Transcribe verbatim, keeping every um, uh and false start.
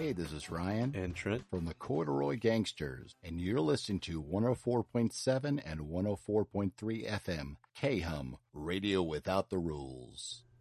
Hey, this is Ryan and Trent from the Corduroy Gangsters, and you're listening to one oh four point seven and one oh four point three F M, K-Hum, Radio Without the Rules.